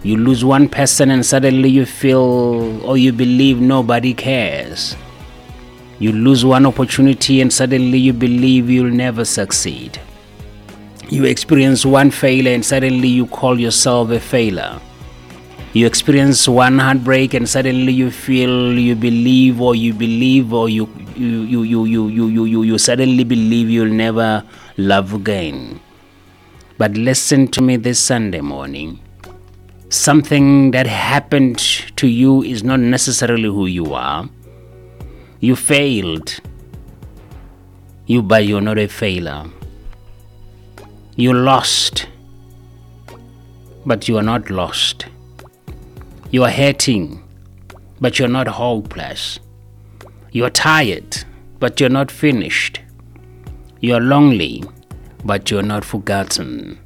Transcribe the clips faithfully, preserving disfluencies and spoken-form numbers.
You lose one person and suddenly you feel or you believe nobody cares. You lose one opportunity and suddenly you believe you'll never succeed. You experience one failure and suddenly you call yourself a failure. You experience one heartbreak and suddenly you feel you believe or you believe or you you you you you you you, you, you suddenly believe you'll never love again. But listen to me this Sunday morning. Something that happened to you is not necessarily who you are. You failed. You, but you're not a failure. You lost, but you are not lost. You are hurting, but you're not hopeless. You are tired, but you're not finished. You are lonely, but you're not forgotten.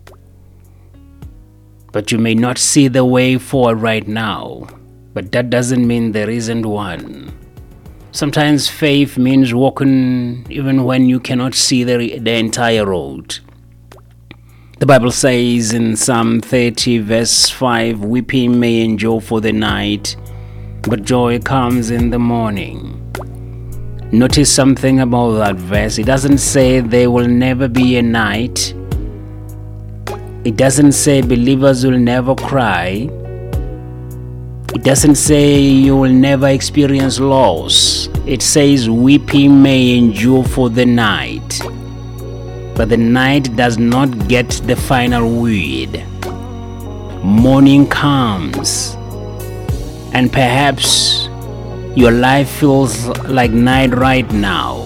But you may not see the way forward right now, but that doesn't mean there isn't one. Sometimes faith means walking even when you cannot see the, the entire road. The Bible says in Psalm thirty verse five, weeping may endure for the night, but joy comes in the morning. Notice something about that verse. It doesn't say there will never be a night. It doesn't say believers will never cry. It doesn't say you will never experience loss. It says weeping may endure for the night, but the night does not get the final word. Morning comes, and perhaps your life feels like night right now.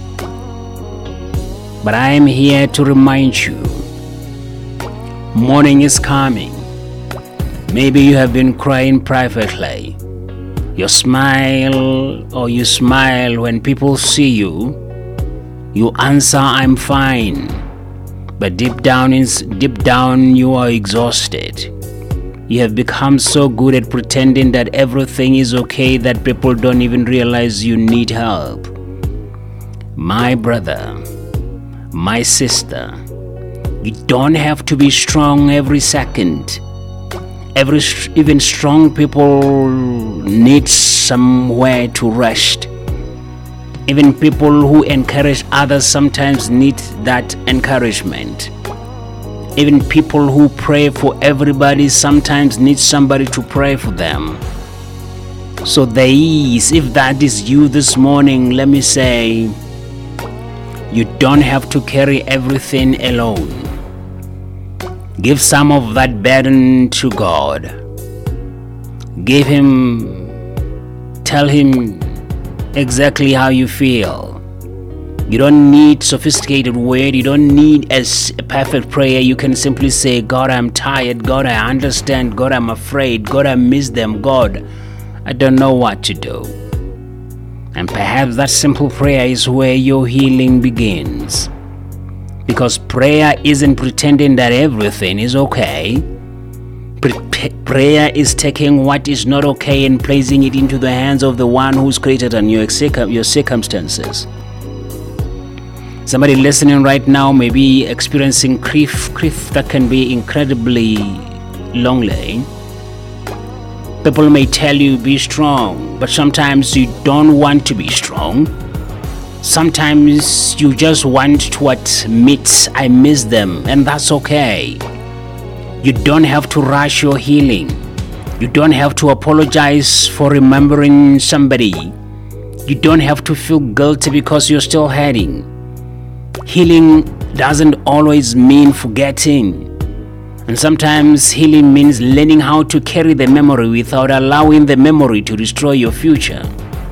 But I am here to remind you, morning is coming. Maybe you have been crying privately. You smile or you smile when people see you. You answer, I'm fine. But deep down, in, deep down you are exhausted. You have become so good at pretending that everything is okay that people don't even realize you need help. My brother, my sister, you don't have to be strong every second. Every, even strong people need somewhere to rest. Even people who encourage others sometimes need that encouragement. Even people who pray for everybody sometimes need somebody to pray for them. So there is, if that is you this morning, let me say, you don't have to carry everything alone. Give some of that burden to God. Give Him, tell Him exactly how you feel. You don't need sophisticated word. You don't need a perfect prayer. You can simply say, God, I'm tired. God, I understand. God, I'm afraid. God, I miss them. God, I don't know what to do. And perhaps that simple prayer is where your healing begins. Because prayer isn't pretending that everything is okay. Prayer is taking what is not okay and placing it into the hands of the one who's created on your circumstances. Somebody listening right now may be experiencing grief, grief that can be incredibly lonely. People may tell you be strong, but sometimes you don't want to be strong. Sometimes you just want to admit, I miss them, and that's okay. You don't have to rush your healing. You don't have to apologize for remembering somebody. You don't have to feel guilty because you're still hurting. Healing doesn't always mean forgetting. And sometimes healing means learning how to carry the memory without allowing the memory to destroy your future.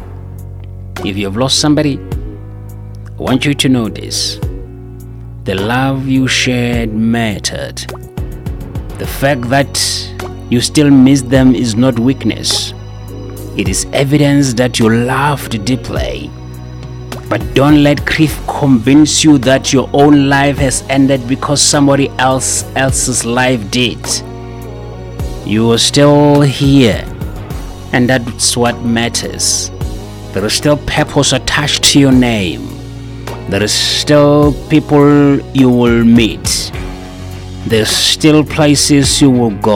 If you have lost somebody, I want you to know this. The love you shared mattered. The fact that you still miss them is not weakness. It is evidence that you loved deeply. But don't let grief convince you that your own life has ended because somebody else else's life did. You are still here, and that's what matters. There is still purpose attached to your name. There is still people you will meet. There's still places you will go.